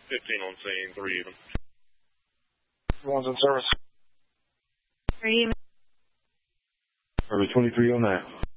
15 on scene, 3 even. One's in service. 3 even. Service 23 on that.